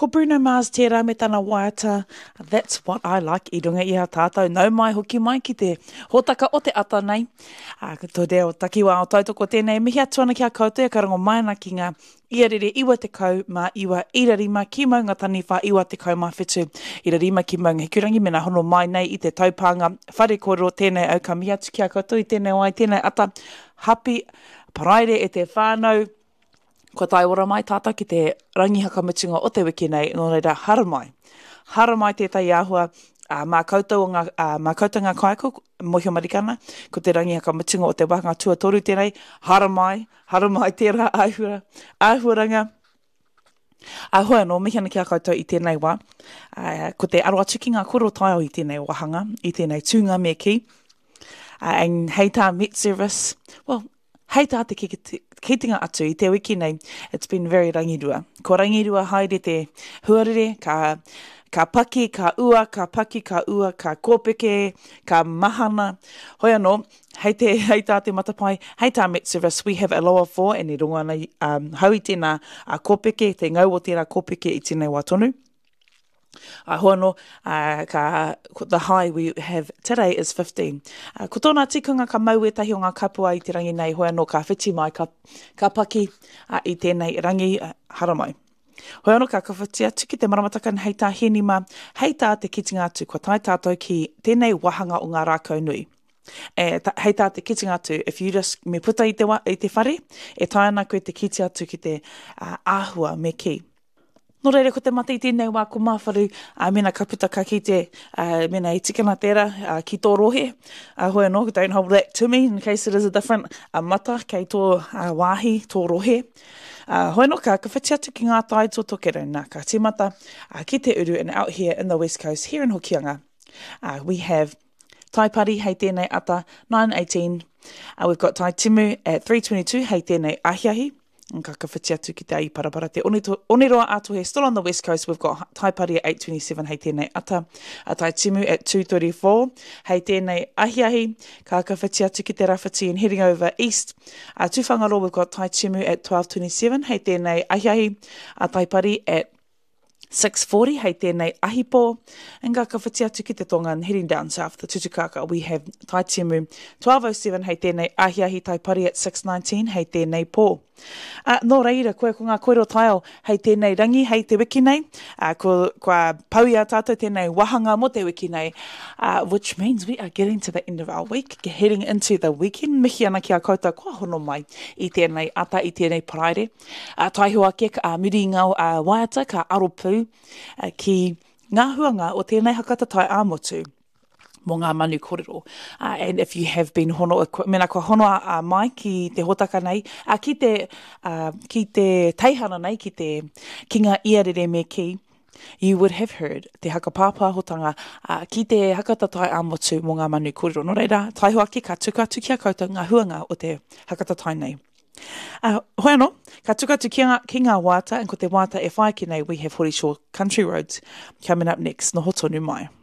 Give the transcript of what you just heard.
Ko Bruno Mars tērā me tana waiata. That's what I like. I runga iha tātou. Nau mai hoki mai ki te hotaka o te ata nei. Tō reo takiwa o tautoko tēnei. Mihi atuana ki a koutou ka rango mai ana ki ngā iarere iwa te kau ma iwa irarima ki maunga tani wha iwa te kau ma whetu. Irarima ki maunga hikurangi mena hono mai nei i te taupanga whare koro tēnei au ka mihi atu ki a koutou i tēnei wai tēnei ata. Happy paraire e te whānau. Ko tai ora mai tātou ki te rangi hakamutunga o te wiki nei, nō reira hara mai. Hara mai tētai āhua, mā koutou ngā kaiko, mohio marikana, ko te rangi hakamutunga o te wahanga tuatoru tēnei, hara mai tērā āhuaranga. Ahua no, mihi ana ki a koutou i tēnei wā, ko te aro atu ki ngā koro taio i tēnei wahanga, i tēnei tūnga me ki, and hei tā Met Service, well, hei tā te kitinga atu i te wiki nei, it's been very rangirua. Ko rangirua haere te huarere, ka paki, ka ua, ka paki, ka ua, ka kōpeke, ka mahana. Hoi anō, hei tā te matapai, hei tā Met Service, we have a lower for, e ni runga nei, hau i tēnā kōpeke, te ngau o tēnā kōpeke i tēnei wā tonu. Hoano, the high we have today is 15. Ko tōna tikunga ka mau e tahi o ngā kapua i te rangi nei, hoano ka whiti mai, ka paki i tēnei rangi hara mai. Hoano ka kawhatia tuki te maramataka hei tā henima, hei tā te kitinga atu, ko tai tātou ki tēnei wahanga o ngā rākau nui. Hei tā te kitinga atu, if you just me puta i te whare, e tai ana koe te kiti atu ki te āhua me ki. Nō reira, ko te mata i tēnei wā ko mawharu, mena ka puta ka ki te, mena i tikana tērā ki tō rohe. Hoi anō, don't hold that to me in case it is a different mata kei tō wāhi, tō rohe. Hoi anō, ka whiti atu ki ngā tai tō tokerau nā, ka tīmata ki te uru and out here in the West Coast, here in Hokianga. We have Taipari hei tēnei ata, 9:18. We've got Tai Timu at 3:22 hei tēnei ahiahi. Ka whiti atu ki te ai parapara te oniroa atohe. Still on the West Coast, we've got Taipari at 8:27 hei tēnei ata. Tai Timu at 2:34 hei tēnei ahiahi. Ka whiti atu ki te rawhiti and heading over east. Tūwhangaro, we've got Tai Timu at 12:27 hei tēnei ahiahi. Taipari at 6:40 hei tēnei ahipo. And ka whiti atu ki te tonga and heading down south, the Tutukaka, we have Tai Timu 12:07 hei tēnei ahiahi. Taipari at 6:19 hei tēnei pō. Nō reira, koe ko ngā koero taio hei tēnei rangi, hei te wiki nei, kua pauia tātou tēnei wahanga mo te wiki nei, which means we are getting to the end of our week, heading into the weekend. Mihi ana ki a koutou, kua hono mai i tēnei ata, i tēnei paraire. Taihua ke muri ngā waiata, ka aropu ki ngā huanga o tēnei hakata tai āmotu. Mō ngā manu kōrero. And if you have been hono, mena kua hono mai ki te hotaka nei, ki te teihana nei, ki ngā iarere me ki, you would have heard te hakapāpāhotanga ki te hakata tai āmotu mō ngā manu kōrero. Nō reira, taihua ki ka tukatu ki a koutou ngā huanga o te hakata tai nei. Hoi anō, ka tukatu ki ngā wāta, and ko te wāta e whai ki nei, we have Horishaw Country Roads coming up next, no hotonu mai.